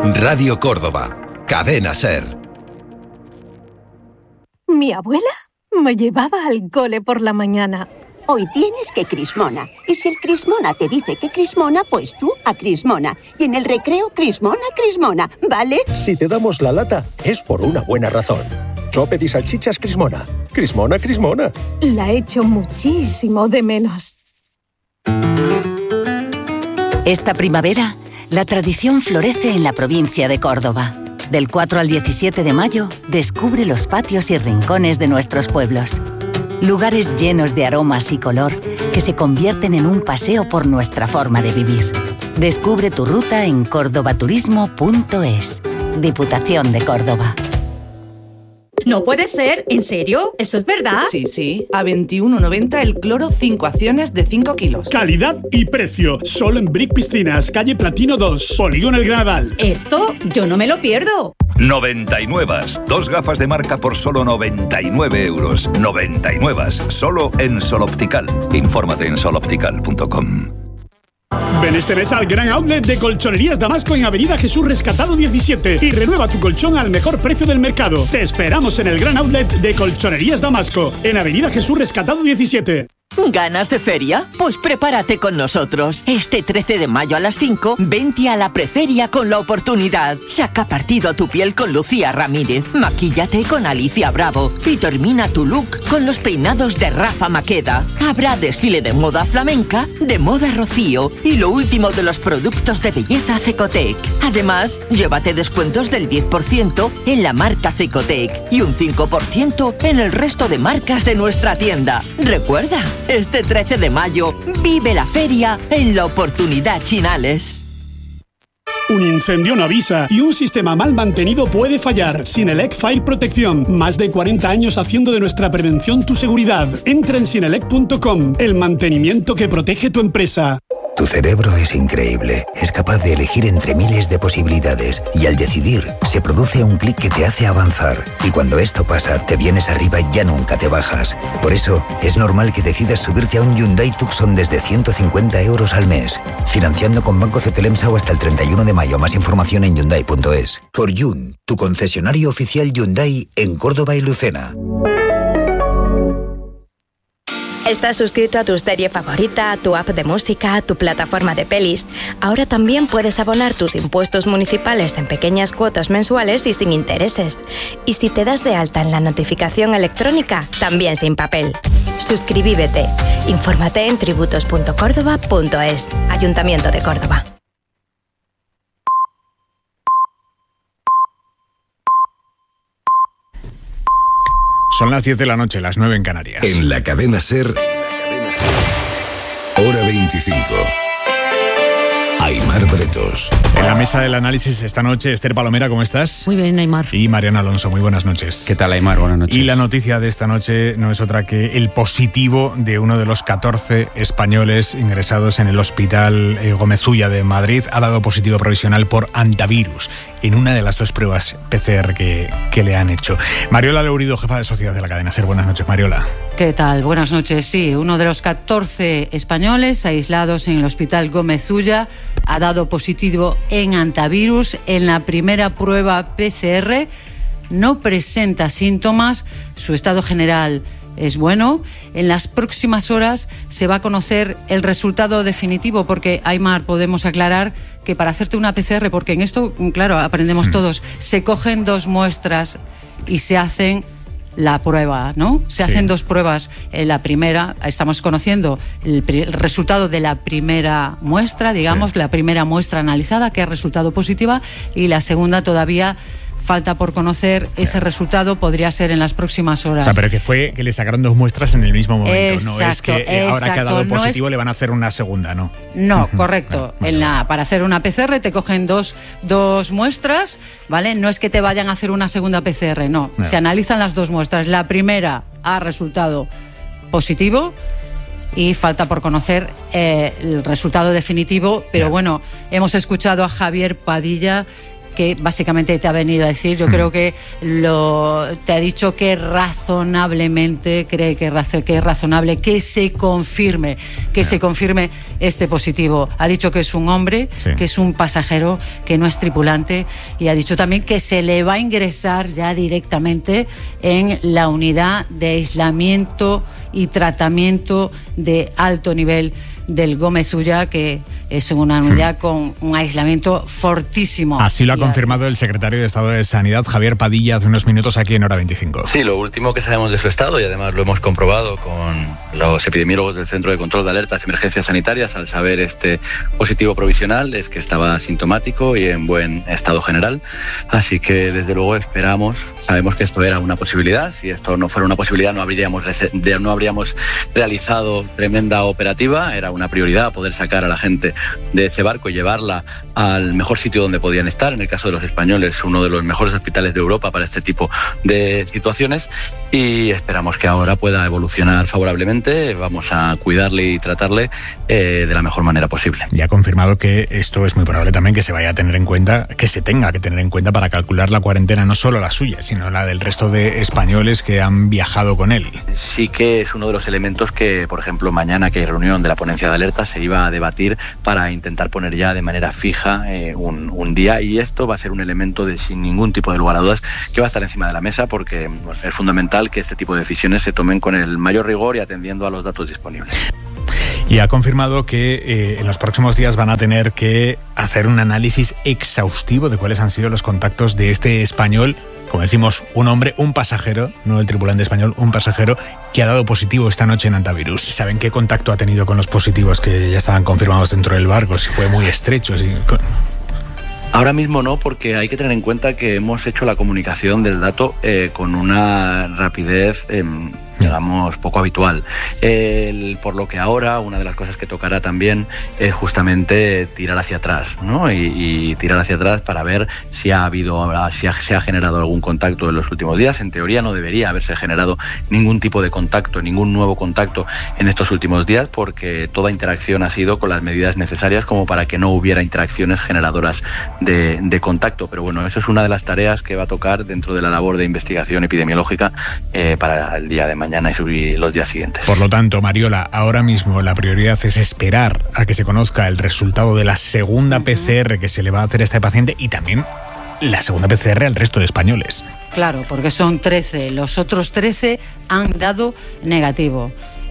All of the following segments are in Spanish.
Radio Córdoba, Cadena SER. Mi abuela me llevaba al cole por la mañana. Hoy tienes que Crismona. Y si el Crismona te dice que Crismona, pues tú a Crismona. Y en el recreo, Crismona, Crismona, ¿vale? Si te damos la lata, es por una buena razón. Chope y salchichas Crismona. Crismona, Crismona. La echo muchísimo de menos. Esta primavera, la tradición florece en la provincia de Córdoba. Del 4 al 17 de mayo, descubre los patios y rincones de nuestros pueblos. Lugares llenos de aromas y color que se convierten en un paseo por nuestra forma de vivir. Descubre tu ruta en cordobaturismo.es. Diputación de Córdoba. No puede ser, ¿en serio? ¿Eso es verdad? Sí, a 21,90 el cloro 5 acciones de 5 kilos. Calidad y precio, solo en Brick Piscinas, calle Platino 2, Polígono El Granadal. Esto yo no me lo pierdo. 99. 2 gafas de marca por solo 99 euros. 99. Solo en Sol Optical. Infórmate en soloptical.com. Ven este mes al gran outlet de Colchonerías Damasco en Avenida Jesús Rescatado 17 y renueva tu colchón al mejor precio del mercado. Te esperamos en el gran outlet de Colchonerías Damasco en Avenida Jesús Rescatado 17. ¿Ganas de feria? Pues prepárate con nosotros. Este 13 de mayo a las 5, vente a la Preferia con la oportunidad. Saca partido a tu piel con Lucía Ramírez, maquíllate con Alicia Bravo y termina tu look con los peinados de Rafa Maqueda. Habrá desfile de moda flamenca, de moda Rocío y lo último de los productos de belleza Cecotec. Además, llévate descuentos del 10% en la marca Cecotec y un 5% en el resto de marcas de nuestra tienda. Recuerda, este 13 de mayo, vive la feria en la Oportunidad Chinales. Un incendio no avisa y un sistema mal mantenido puede fallar. Sinelec Fire Protección. Más de 40 años haciendo de nuestra prevención tu seguridad. Entra en sinelec.com. El mantenimiento que protege tu empresa. Tu cerebro es increíble. Es capaz de elegir entre miles de posibilidades y al decidir, se produce un clic que te hace avanzar. Y cuando esto pasa, te vienes arriba y ya nunca te bajas. Por eso, es normal que decidas subirte a un Hyundai Tucson desde 150 euros al mes. Financiando con Banco Cetelemsa o hasta el 31 de mayo. Más información en Hyundai.es. Forjun, tu concesionario oficial Hyundai en Córdoba y Lucena. ¿Estás suscrito a tu serie favorita, a tu app de música, a tu plataforma de pelis? Ahora también puedes abonar tus impuestos municipales en pequeñas cuotas mensuales y sin intereses. Y si te das de alta en la notificación electrónica, también sin papel. Suscribíbete. Infórmate en tributos.córdoba.es. Ayuntamiento de Córdoba. Son las 10 de la noche, las 9 en Canarias. En la cadena SER, hora 25. Aimar Bretos. En la mesa del análisis esta noche, Esther Palomera, ¿cómo estás? Muy bien, Aimar. Y Mariana Alonso, muy buenas noches. ¿Qué tal, Aimar? Buenas noches. Y la noticia de esta noche no es otra que el positivo de uno de los 14 españoles ingresados en el Hospital Gómez Ulla de Madrid. Ha dado positivo provisional por antivirus en una de las 2 pruebas PCR que le han hecho. Mariola Leurido, jefa de Sociedad de la cadena SER. Buenas noches, Mariola. ¿Qué tal? Buenas noches. Sí, uno de los 14 españoles aislados en el Hospital Gómez Ulla ha dado positivo en antivirus en la primera prueba PCR. No presenta síntomas, su estado general es bueno. En las próximas horas se va a conocer el resultado definitivo, porque, Aimar, podemos aclarar que para hacerte una PCR, porque en esto, claro, aprendemos todos, se cogen 2 muestras y se hacen la prueba, ¿no? Se hacen 2 pruebas. En la primera, estamos conociendo el resultado de la primera muestra, digamos, la primera muestra analizada, que ha resultado positiva, y la segunda todavía falta por conocer. Ese resultado podría ser en las próximas horas. O sea, pero que fue que le sacaron 2 muestras en el mismo momento. Exacto, no es que ahora que ha dado positivo no le van a hacer una segunda, ¿no? No, correcto. Para hacer una PCR te cogen dos muestras, ¿vale? No es que te vayan a hacer una segunda PCR, no. Se analizan las 2 muestras. La primera ha resultado positivo y falta por conocer el resultado definitivo, pero bueno, hemos escuchado a Javier Padilla, que básicamente te ha venido a decir. Yo creo que te ha dicho que razonablemente cree que es razonable que se confirme este positivo. Ha dicho que es un hombre, que es un pasajero, que no es tripulante, y ha dicho también que se le va a ingresar ya directamente en la unidad de aislamiento y tratamiento de alto nivel del Gómez Ulla, que es una unidad con un aislamiento fortísimo. Así lo ha confirmado el secretario de Estado de Sanidad, Javier Padilla, hace unos minutos aquí en Hora 25. Sí, lo último que sabemos de su estado, y además lo hemos comprobado con los epidemiólogos del Centro de Control de Alertas y Emergencias Sanitarias, al saber este positivo provisional, es que estaba asintomático y en buen estado general. Así que desde luego sabemos que esto era una posibilidad. Si esto no fuera una posibilidad, no habríamos realizado tremenda operativa. Era una prioridad poder sacar a la gente de ese barco y llevarla al mejor sitio donde podían estar. En el caso de los españoles, uno de los mejores hospitales de Europa para este tipo de situaciones, y esperamos que ahora pueda evolucionar favorablemente. Vamos a cuidarle y tratarle de la mejor manera posible. Ya ha confirmado que esto es muy probable también que se vaya a tener en cuenta, que se tenga que tener en cuenta para calcular la cuarentena, no solo la suya, sino la del resto de españoles que han viajado con él. Sí que es uno de los elementos que, por ejemplo, mañana que hay reunión de la ponencia de alerta, se iba a debatir para intentar poner ya de manera fija un día, y esto va a ser un elemento sin ningún tipo de lugar a dudas que va a estar encima de la mesa, porque es fundamental que este tipo de decisiones se tomen con el mayor rigor y atendiendo a los datos disponibles. Y ha confirmado que en los próximos días van a tener que hacer un análisis exhaustivo de cuáles han sido los contactos de este español, como decimos, un hombre, un pasajero, no el tripulante español, un pasajero que ha dado positivo esta noche en Antavirus. ¿Saben qué contacto ha tenido con los positivos que ya estaban confirmados dentro del barco? Si fue muy estrecho, si... Ahora mismo no, porque hay que tener en cuenta que hemos hecho la comunicación del dato con una rapidez digamos, poco habitual. Por lo que ahora una de las cosas que tocará también es justamente tirar hacia atrás, ¿no? Y tirar hacia atrás para ver si se ha generado algún contacto en los últimos días. En teoría no debería haberse generado ningún tipo de contacto, ningún nuevo contacto en estos últimos días, porque toda interacción ha sido con las medidas necesarias como para que no hubiera interacciones generadoras de contacto. Pero bueno, eso es una de las tareas que va a tocar dentro de la labor de investigación epidemiológica para el día de mañana y los días siguientes. Por lo tanto, Mariola, ahora mismo la prioridad es esperar a que se conozca el resultado de la segunda PCR que se le va a hacer a este paciente, y también la segunda PCR al resto de españoles. Claro, porque son 13. Los otros 13 han dado negativo.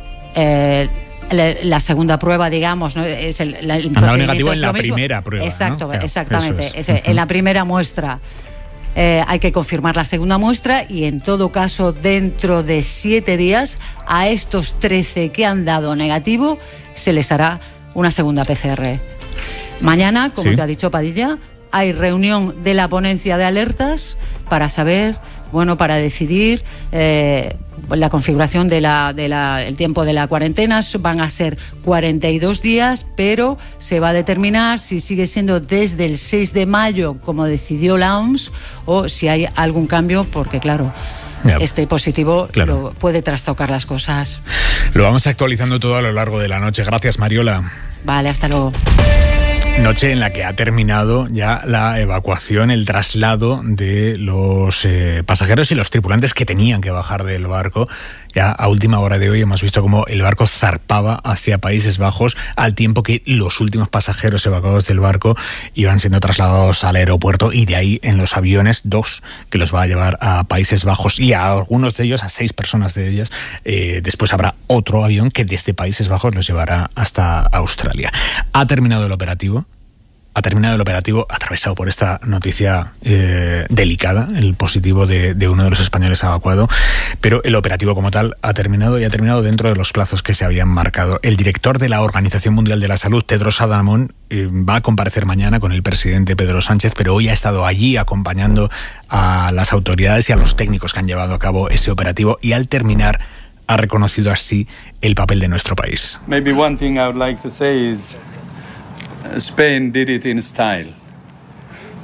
La segunda prueba, digamos, ¿no? Es el han dado negativo en la primera prueba. Exacto, ¿no? exactamente. En la primera muestra. Hay que confirmar la segunda muestra, y en todo caso dentro de 7 días a estos 13 que han dado negativo se les hará una segunda PCR. Mañana, como te ha dicho Padilla, hay reunión de la ponencia de alertas para saber, para decidir la configuración el tiempo de la cuarentena. Van a ser 42 días, pero se va a determinar si sigue siendo desde el 6 de mayo, como decidió la OMS, o si hay algún cambio, porque claro, este positivo puede trastocar las cosas. Lo vamos actualizando todo a lo largo de la noche. Gracias, Mariola. Vale, hasta luego. Noche en la que ha terminado ya la evacuación, el traslado de los pasajeros y los tripulantes que tenían que bajar del barco. Ya a última hora de hoy hemos visto cómo el barco zarpaba hacia Países Bajos, al tiempo que los últimos pasajeros evacuados del barco iban siendo trasladados al aeropuerto, y de ahí en los aviones 2 que los va a llevar a Países Bajos, y a algunos de ellos, a 6 personas de ellas, después habrá otro avión que desde Países Bajos los llevará hasta Australia. Ha terminado el operativo atravesado por esta noticia delicada, el positivo de uno de los españoles evacuado, pero el operativo como tal ha terminado, y ha terminado dentro de los plazos que se habían marcado. El director de la Organización Mundial de la Salud, Tedros Adhanom, va a comparecer mañana con el presidente Pedro Sánchez, pero hoy ha estado allí acompañando a las autoridades y a los técnicos que han llevado a cabo ese operativo, y al terminar ha reconocido así el papel de nuestro país. Maybe one thing I would like to say is Spain did it in style.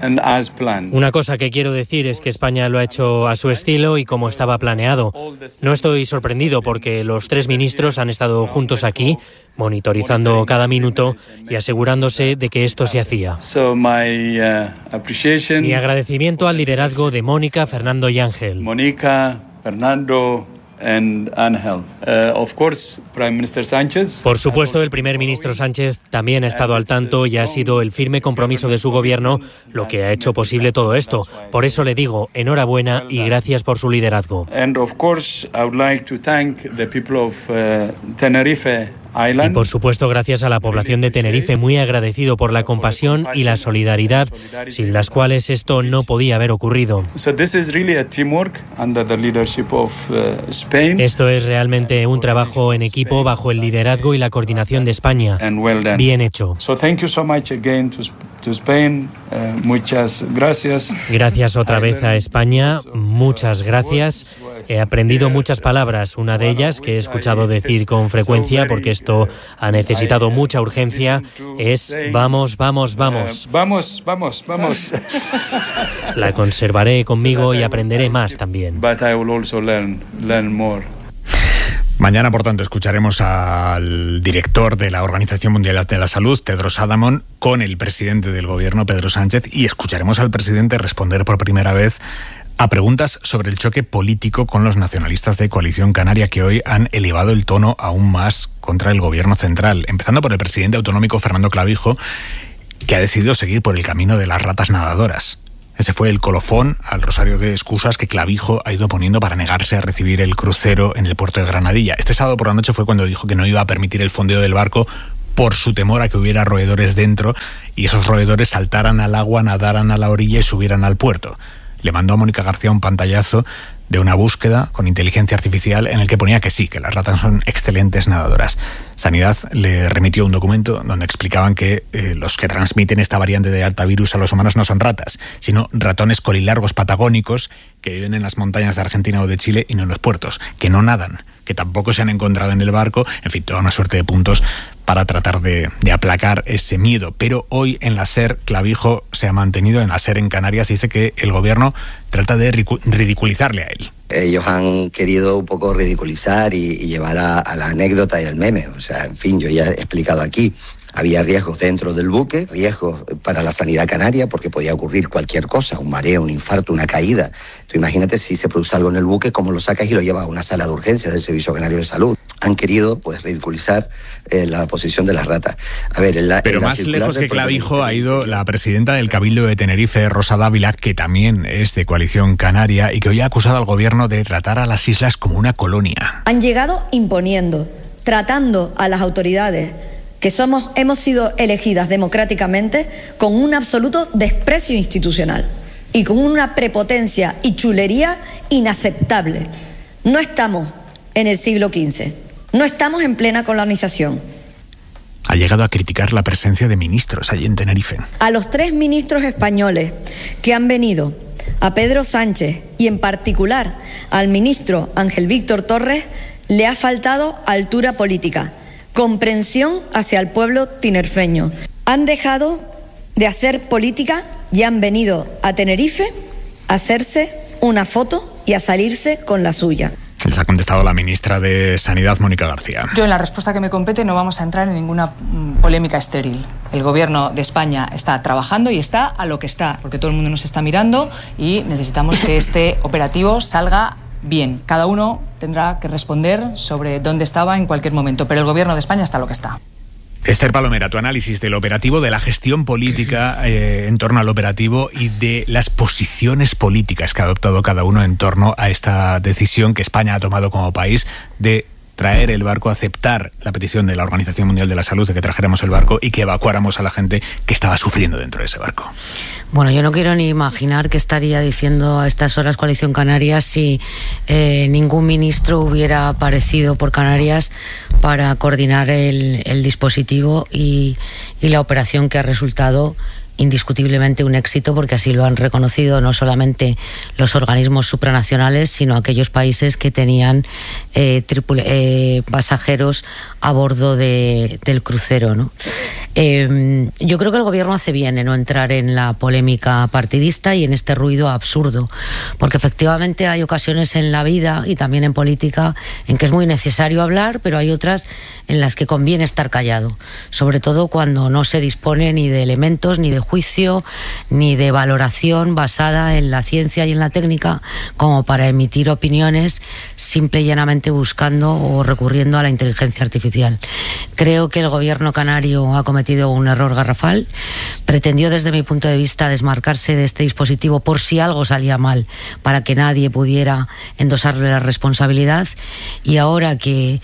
Una cosa que quiero decir es que España lo ha hecho a su estilo y como estaba planeado. No estoy sorprendido porque los 3 ministros han estado juntos aquí, monitorizando cada minuto y asegurándose de que esto se hacía. Mi agradecimiento al liderazgo de Mónica, Fernando y Ángel. Por supuesto, el primer ministro Sánchez también ha estado al tanto y ha sido el firme compromiso de su gobierno lo que ha hecho posible todo esto. Por eso le digo enhorabuena y gracias por su liderazgo. Y por supuesto, gracias a la población de Tenerife, muy agradecido por la compasión y la solidaridad, sin las cuales esto no podía haber ocurrido. Esto es realmente un trabajo en equipo bajo el liderazgo y la coordinación de España. Bien hecho. Muchas gracias. Gracias otra vez a España, muchas gracias. He aprendido muchas palabras, una de ellas que he escuchado decir con frecuencia porque esto ha necesitado mucha urgencia, es vamos, vamos, vamos. Vamos, vamos, vamos. La conservaré conmigo y aprenderé más también. But I will also learn more. Mañana, por tanto, escucharemos al director de la Organización Mundial de la Salud, Tedros Adhanom, con el presidente del gobierno, Pedro Sánchez, y escucharemos al presidente responder por primera vez a preguntas sobre el choque político con los nacionalistas de Coalición Canaria, que hoy han elevado el tono aún más contra el gobierno central, empezando por el presidente autonómico Fernando Clavijo, que ha decidido seguir por el camino de las ratas nadadoras. Ese fue el colofón al rosario de excusas que Clavijo ha ido poniendo para negarse a recibir el crucero en el puerto de Granadilla. Este sábado por la noche fue cuando dijo que no iba a permitir el fondeo del barco por su temor a que hubiera roedores dentro y esos roedores saltaran al agua, nadaran a la orilla y subieran al puerto. Le mandó a Mónica García un pantallazo de una búsqueda con inteligencia artificial en el que ponía que sí, que las ratas son excelentes nadadoras. Sanidad le remitió un documento donde explicaban que los que transmiten esta variante de altavirus a los humanos no son ratas, sino ratones colilargos patagónicos que viven en las montañas de Argentina o de Chile y no en los puertos, que no nadan, que tampoco se han encontrado en el barco, en fin, toda una suerte de puntos para tratar de aplacar ese miedo. Pero hoy en la SER, Clavijo se ha mantenido, en la SER en Canarias, dice que el gobierno trata de ridiculizarle a él. Ellos han querido un poco ridiculizar y llevar a la anécdota y al meme. O sea, en fin, yo ya he explicado aquí. Había riesgos dentro del buque, riesgos para la sanidad canaria, porque podía ocurrir cualquier cosa, un mareo, un infarto, una caída. Tú imagínate si se produce algo en el buque, cómo lo sacas y lo llevas a una sala de urgencias del Servicio Canario de Salud. Han querido, pues, ridiculizar la posición de las ratas. A ver, pero más lejos que Clavijo ha ido la presidenta del Cabildo de Tenerife, Rosa Dávila, que también es de Coalición Canaria y que hoy ha acusado al gobierno de tratar a las islas como una colonia. Han llegado imponiendo, tratando a las autoridades que hemos sido elegidas democráticamente con un absoluto desprecio institucional y con una prepotencia y chulería inaceptable. No estamos en el siglo XV, no estamos en plena colonización. Ha llegado a criticar la presencia de ministros allí en Tenerife. A los 3 ministros españoles que han venido, a Pedro Sánchez y en particular al ministro Ángel Víctor Torres, le ha faltado altura política, comprensión hacia el pueblo tinerfeño. Han dejado de hacer política y han venido a Tenerife a hacerse una foto y a salirse con la suya. Les ha contestado la ministra de Sanidad, Mónica García. Yo en la respuesta que me compete no vamos a entrar en ninguna polémica estéril. El gobierno de España está trabajando y está a lo que está, porque todo el mundo nos está mirando y necesitamos que este operativo salga bien. Cada uno tendrá que responder sobre dónde estaba en cualquier momento, pero el gobierno de España está a lo que está. Esther Palomera, tu análisis del operativo, de la gestión política en torno al operativo y de las posiciones políticas que ha adoptado cada uno en torno a esta decisión que España ha tomado como país de traer el barco, aceptar la petición de la Organización Mundial de la Salud de que trajéramos el barco y que evacuáramos a la gente que estaba sufriendo dentro de ese barco. Bueno, yo no quiero ni imaginar qué estaría diciendo a estas horas Coalición Canaria si ningún ministro hubiera aparecido por Canarias para coordinar el dispositivo y la operación que ha resultado indiscutiblemente un éxito, porque así lo han reconocido no solamente los organismos supranacionales, sino aquellos países que tenían pasajeros a bordo del crucero, ¿no? Yo creo que el gobierno hace bien en no entrar en la polémica partidista y en este ruido absurdo, porque efectivamente hay ocasiones en la vida y también en política en que es muy necesario hablar, pero hay otras en las que conviene estar callado, sobre todo cuando no se dispone ni de elementos, ni de juicio, ni de valoración basada en la ciencia y en la técnica como para emitir opiniones simple y llanamente buscando o recurriendo a la inteligencia artificial. Creo que el gobierno canario ha cometido un error garrafal. Pretendió, desde mi punto de vista, desmarcarse de este dispositivo por si algo salía mal, para que nadie pudiera endosarle la responsabilidad, y ahora que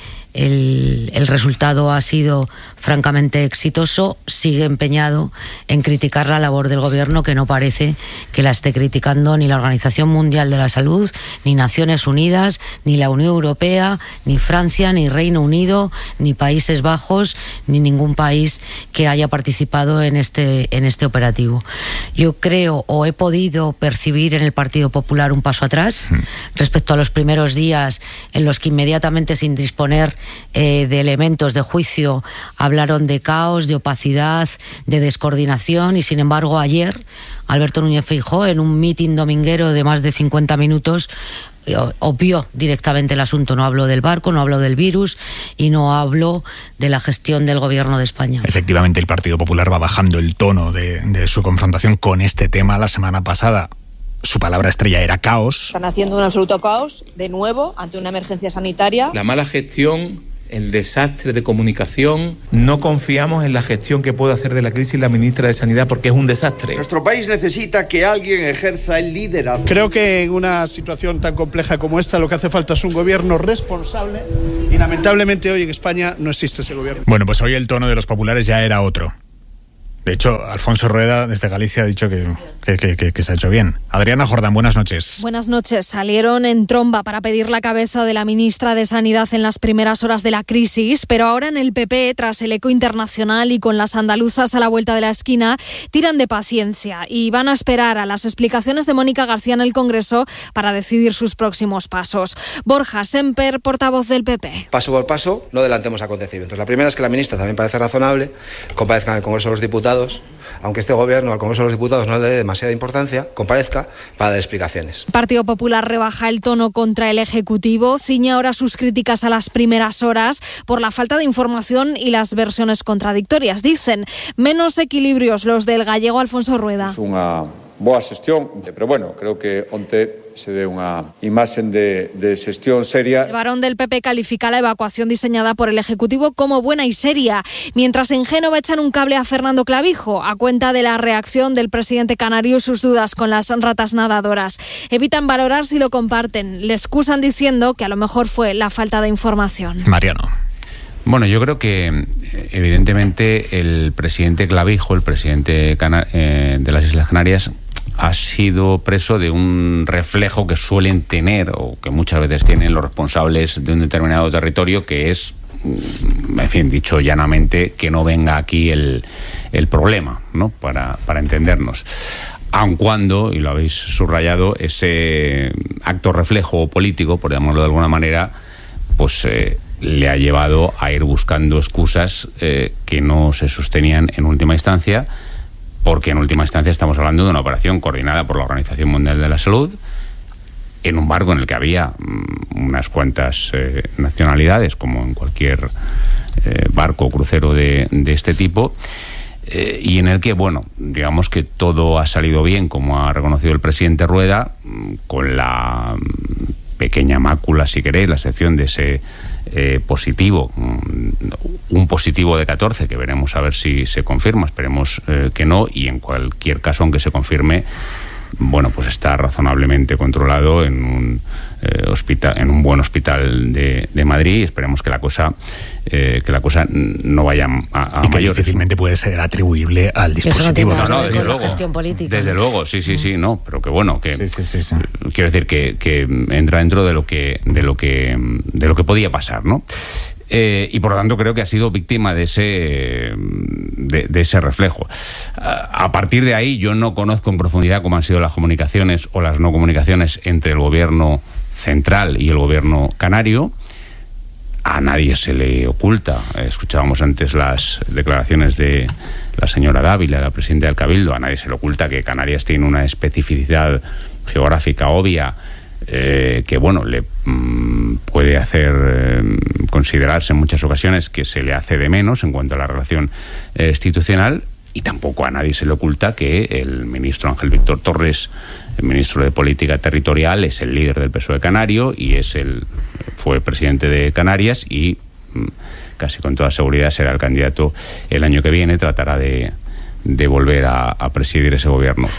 el resultado ha sido francamente exitoso, sigue empeñado en criticar la labor del gobierno, que no parece que la esté criticando ni la Organización Mundial de la Salud, ni Naciones Unidas, ni la Unión Europea, ni Francia, ni Reino Unido, ni Países Bajos, ni ningún país que haya participado en este operativo. Yo creo, o he podido percibir en el Partido Popular, un paso atrás respecto a los primeros días en los que inmediatamente, sin disponer de elementos de juicio, hablaron de caos, de opacidad, de descoordinación, y sin embargo ayer Alberto Núñez Feijóo, en un mitin dominguero de más de 50 minutos, obvió directamente el asunto. No habló del barco, no habló del virus y no habló de la gestión del gobierno de España. Efectivamente, el Partido Popular va bajando el tono de su confrontación con este tema. La semana pasada su palabra estrella era caos. Están haciendo un absoluto caos, de nuevo, ante una emergencia sanitaria. La mala gestión, el desastre de comunicación. No confiamos en la gestión que puede hacer de la crisis la ministra de Sanidad, porque es un desastre. Nuestro país necesita que alguien ejerza el liderazgo. Creo que en una situación tan compleja como esta lo que hace falta es un gobierno responsable, y lamentablemente hoy en España no existe ese gobierno. Bueno, pues hoy el tono de los populares ya era otro. De hecho, Alfonso Rueda, desde Galicia, ha dicho que se ha hecho bien. Adriana Jordán, buenas noches. Buenas noches. Salieron en tromba para pedir la cabeza de la ministra de Sanidad en las primeras horas de la crisis, pero ahora en el PP, tras el eco internacional y con las andaluzas a la vuelta de la esquina, tiran de paciencia y van a esperar a las explicaciones de Mónica García en el Congreso para decidir sus próximos pasos. Borja Semper, portavoz del PP. Paso por paso, no adelantemos acontecimientos. La primera es que la ministra, también parece razonable, comparezca en el Congreso de los Diputados, aunque este gobierno al Congreso de los Diputados no le dé demasiada importancia, comparezca para dar explicaciones. El Partido Popular rebaja el tono contra el Ejecutivo, ciñe ahora sus críticas a las primeras horas por la falta de información y las versiones contradictorias. Dicen, menos equilibrios los del gallego Alfonso Rueda. Es unha boa xestión, pero bueno, creo que onte se dé unha imaxen de xestión seria. El varón del PP califica la evacuación diseñada por el Ejecutivo como buena y seria, mientras en Génova echan un cable a Fernando Clavijo a cuenta de la reacción del presidente canario y sus dudas con las ratas nadadoras. Evitan valorar si lo comparten, le excusan diciendo que a lo mejor fue la falta de información. Mariano. Bueno, yo creo que evidentemente el presidente Clavijo, el presidente de las Islas Canarias, ha sido preso de un reflejo que suelen tener, o que muchas veces tienen los responsables de un determinado territorio, que es, en fin, dicho llanamente, que no venga aquí el problema, ¿no? Para entendernos. Aun cuando, y lo habéis subrayado, ese acto reflejo político, por llamarlo de alguna manera, pues le ha llevado a ir buscando excusas que no se sostenían en última instancia, porque en última instancia estamos hablando de una operación coordinada por la Organización Mundial de la Salud, en un barco en el que había unas cuantas nacionalidades, como en cualquier barco o crucero de este tipo, y en el que, bueno, digamos que todo ha salido bien, como ha reconocido el presidente Rueda, con la pequeña mácula, si queréis, la excepción de ese positivo, un positivo de 14, que veremos a ver si se confirma, esperemos que no, y en cualquier caso, aunque se confirme, bueno, pues está razonablemente controlado en un hospital, en un buen hospital de Madrid, y esperemos que la cosa no vaya a y que mayores. Difícilmente puede ser atribuible al dispositivo. No, desde luego. Gestión política. Desde luego, sí, no, pero que bueno, que sí. Quiero decir que entra dentro de lo que podía pasar, ¿no? Y por lo tanto creo que ha sido víctima de ese reflejo. A partir de ahí yo no conozco en profundidad cómo han sido las comunicaciones o las no comunicaciones entre el gobierno central y el gobierno canario. a nadie se le oculta. Escuchábamos antes las declaraciones de la señora Dávila, la presidenta del Cabildo. A nadie se le oculta que Canarias tiene una especificidad geográfica obvia que, bueno, le puede hacer considerarse en muchas ocasiones que se le hace de menos en cuanto a la relación institucional, y tampoco a nadie se le oculta que el ministro Ángel Víctor Torres, el ministro de Política Territorial, es el líder del PSOE canario y fue presidente de Canarias y casi con toda seguridad será el candidato el año que viene. Tratará de volver a presidir ese gobierno.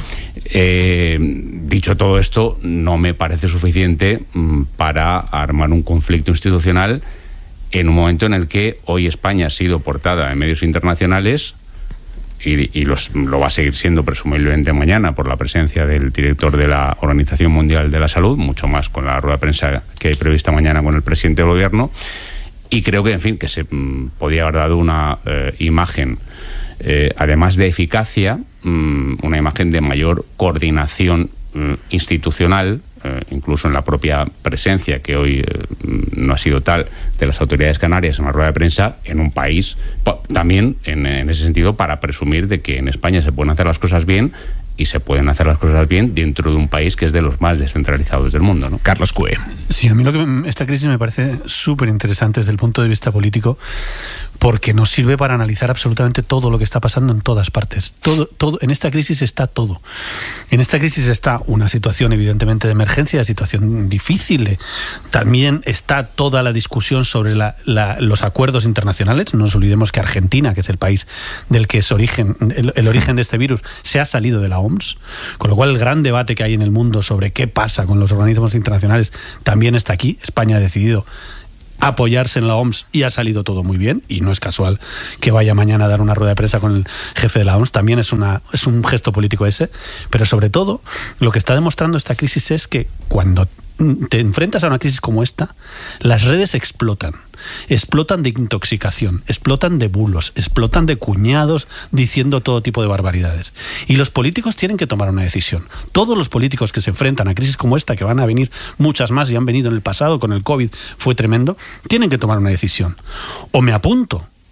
Dicho todo esto, no me parece suficiente para armar un conflicto institucional en un momento en el que hoy España ha sido portada en medios internacionales y lo va a seguir siendo presumiblemente mañana por la presencia del director de la Organización Mundial de la Salud, mucho más con la rueda de prensa que hay prevista mañana con el presidente del gobierno. Y creo que, en fin, que se podía haber dado una imagen, además de eficacia, una imagen de mayor coordinación institucional, incluso en la propia presencia, que hoy no ha sido tal, de las autoridades canarias en la rueda de prensa, en un país también en ese sentido, para presumir de que en España se pueden hacer las cosas bien, y se pueden hacer las cosas bien dentro de un país que es de los más descentralizados del mundo, ¿no? Carlos Cue. Sí, a mí esta crisis me parece súper interesante desde el punto de vista político, porque nos sirve para analizar absolutamente todo lo que está pasando en todas partes. Todo, en esta crisis está todo. En esta crisis está una situación evidentemente de emergencia, situación difícil. También está toda la discusión sobre los acuerdos internacionales. No nos olvidemos que Argentina, que es el país del que es el origen de este virus, se ha salido de la OMS, con lo cual el gran debate que hay en el mundo sobre qué pasa con los organismos internacionales también está aquí. España ha decidido apoyarse en la OMS y ha salido todo muy bien, y no es casual que vaya mañana a dar una rueda de prensa con el jefe de la OMS. También es un gesto político ese, pero sobre todo lo que está demostrando esta crisis es que cuando te enfrentas a una crisis como esta, las redes explotan de intoxicación, explotan de bulos, explotan de cuñados diciendo todo tipo de barbaridades. Y los políticos tienen que tomar una decisión. Todos los políticos que se enfrentan a crisis como esta, que van a venir muchas más y han venido en el pasado, con el COVID fue tremendo, tienen que tomar una decisión. O me apunto